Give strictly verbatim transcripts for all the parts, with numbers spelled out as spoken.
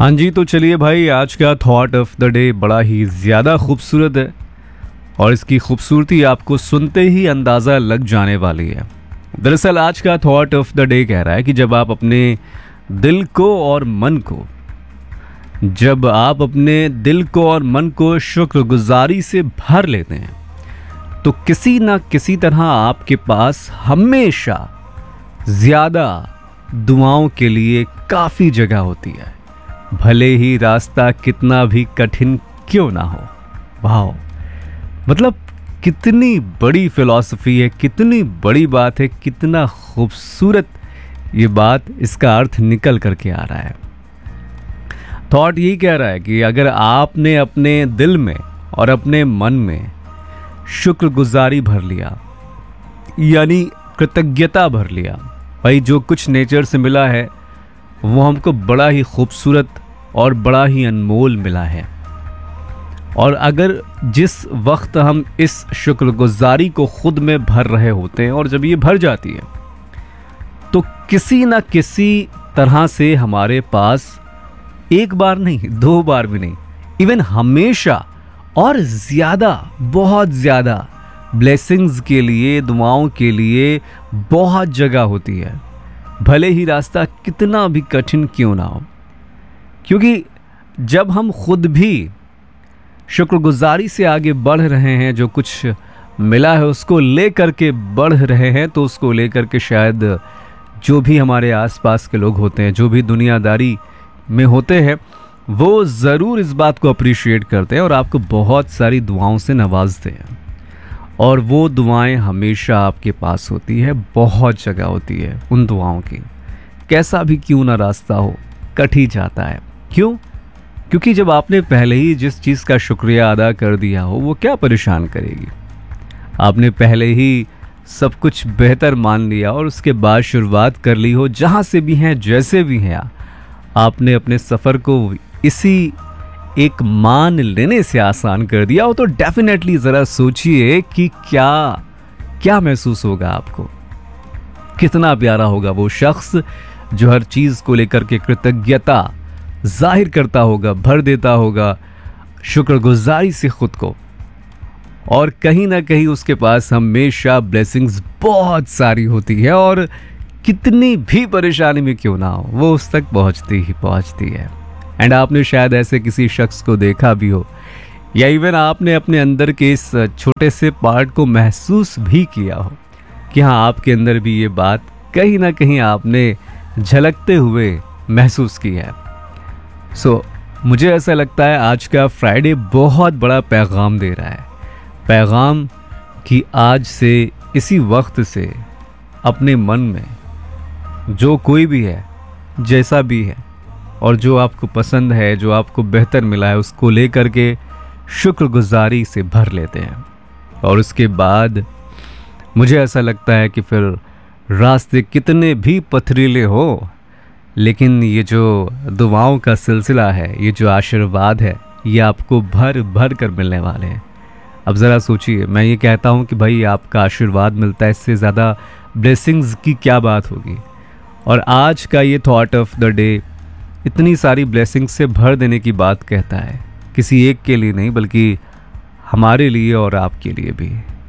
हाँ जी, तो चलिए भाई, आज का थॉट ऑफ द डे बड़ा ही ज़्यादा खूबसूरत है और इसकी खूबसूरती आपको सुनते ही अंदाज़ा लग जाने वाली है। दरअसल आज का थॉट ऑफ द डे कह रहा है कि जब आप अपने दिल को और मन को जब आप अपने दिल को और मन को शुक्रगुजारी से भर लेते हैं तो किसी ना किसी तरह आपके पास हमेशा ज़्यादा दुआओं के लिए काफ़ी जगह होती है, भले ही रास्ता कितना भी कठिन क्यों ना हो। वाह, मतलब कितनी बड़ी फिलॉसफी है, कितनी बड़ी बात है, कितना खूबसूरत ये बात, इसका अर्थ निकल करके आ रहा है। थॉट यही कह रहा है कि अगर आपने अपने दिल में और अपने मन में शुक्रगुजारी भर लिया, यानी कृतज्ञता भर लिया, भाई जो कुछ नेचर से मिला है वो हमको बड़ा ही खूबसूरत और बड़ा ही अनमोल मिला है। और अगर जिस वक्त हम इस शुक्रगुजारी को खुद में भर रहे होते हैं और जब ये भर जाती है तो किसी ना किसी तरह से हमारे पास एक बार नहीं, दो बार भी नहीं, इवन हमेशा और ज़्यादा, बहुत ज़्यादा ब्लेसिंग्स के लिए, दुआओं के लिए बहुत जगह होती है, भले ही रास्ता कितना भी कठिन क्यों ना हो। क्योंकि जब हम खुद भी शुक्रगुजारी से आगे बढ़ रहे हैं, जो कुछ मिला है उसको ले करके बढ़ रहे हैं, तो उसको ले करके शायद जो भी हमारे आसपास के लोग होते हैं, जो भी दुनियादारी में होते हैं, वो ज़रूर इस बात को अप्रिशिएट करते हैं और आपको बहुत सारी दुआओं से नवाजते हैं। और वो दुआएं हमेशा आपके पास होती है, बहुत जगह होती है उन दुआओं की, कैसा भी क्यों ना रास्ता हो, कट ही जाता है। क्यों? क्योंकि जब आपने पहले ही जिस चीज़ का शुक्रिया अदा कर दिया हो वो क्या परेशान करेगी। आपने पहले ही सब कुछ बेहतर मान लिया और उसके बाद शुरुआत कर ली हो, जहाँ से भी हैं, जैसे भी हैं, आपने अपने सफ़र को इसी एक मान लेने से आसान कर दिया हो, तो डेफिनेटली ज़रा सोचिए कि क्या क्या महसूस होगा आपको। कितना प्यारा होगा वो शख्स जो हर चीज़ को लेकर के कृतज्ञता जाहिर करता होगा, भर देता होगा शुक्रगुजारी से खुद को, और कहीं ना कहीं उसके पास हमेशा ब्लेसिंग्स बहुत सारी होती है और कितनी भी परेशानी में क्यों ना हो वो उस तक पहुंचती ही पहुंचती है। एंड आपने शायद ऐसे किसी शख्स को देखा भी हो, या इवन आपने अपने अंदर के इस छोटे से पार्ट को महसूस भी किया हो कि हाँ, आपके अंदर भी ये बात कहीं ना कहीं आपने झलकते हुए महसूस की है। सो so, मुझे ऐसा लगता है आज का फ्राइडे बहुत बड़ा पैगाम दे रहा है, पैगाम कि आज से, इसी वक्त से अपने मन में जो कोई भी है, जैसा भी है, और जो आपको पसंद है, जो आपको बेहतर मिला है, उसको लेकर के शुक्रगुजारी से भर लेते हैं। और उसके बाद मुझे ऐसा लगता है कि फिर रास्ते कितने भी पथरीले हो, लेकिन ये जो दुआओं का सिलसिला है, ये जो आशीर्वाद है, ये आपको भर भर कर मिलने वाले हैं। अब ज़रा सोचिए, मैं ये कहता हूँ कि भाई आपका आशीर्वाद मिलता है, इससे ज़्यादा ब्लेसिंग्स की क्या बात होगी। और आज का ये थॉट ऑफ द डे इतनी सारी ब्लेसिंग्स से भर देने की बात कहता है, किसी एक के लिए नहीं बल्कि हमारे लिए और आपके लिए भी।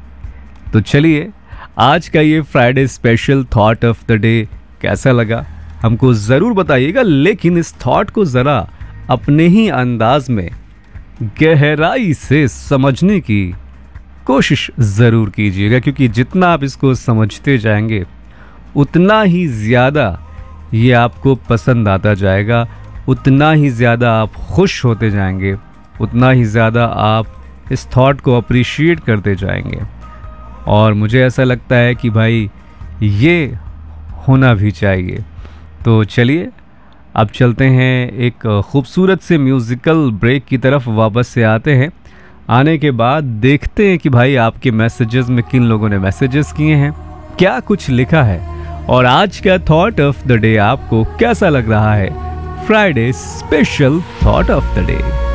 तो चलिए, आज का ये Friday special thought of the day कैसा लगा हमको ज़रूर बताइएगा, लेकिन इस थॉट को ज़रा अपने ही अंदाज में गहराई से समझने की कोशिश ज़रूर कीजिएगा, क्योंकि जितना आप इसको समझते जाएंगे उतना ही ज़्यादा ये आपको पसंद आता जाएगा, उतना ही ज़्यादा आप खुश होते जाएंगे, उतना ही ज़्यादा आप इस थॉट को अप्रिशिएट करते जाएंगे। और मुझे ऐसा लगता है कि भाई ये होना भी चाहिए। तो चलिए, अब चलते हैं एक खूबसूरत से म्यूज़िकल ब्रेक की तरफ, वापस से आते हैं। आने के बाद देखते हैं कि भाई आपके मैसेजेस में किन लोगों ने मैसेजेस किए हैं, क्या कुछ लिखा है, और आज का थॉट ऑफ द डे आपको कैसा लग रहा है। Friday special thought of the day.